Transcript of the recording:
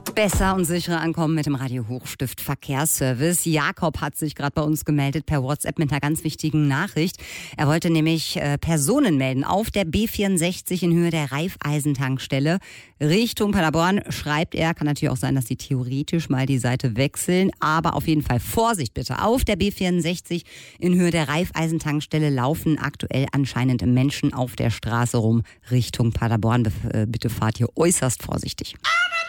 Besser und sicherer ankommen mit dem Radio Hochstift Verkehrsservice. Jakob hat sich gerade bei uns gemeldet per WhatsApp mit einer ganz wichtigen Nachricht. Er wollte nämlich Personen melden auf der B64 in Höhe der Raiffeisentankstelle Richtung Paderborn. Schreibt er, kann natürlich auch sein, dass sie theoretisch mal die Seite wechseln, aber auf jeden Fall Vorsicht bitte. Auf der B64 in Höhe der Raiffeisentankstelle laufen aktuell anscheinend Menschen auf der Straße rum Richtung Paderborn. Bitte fahrt hier äußerst vorsichtig.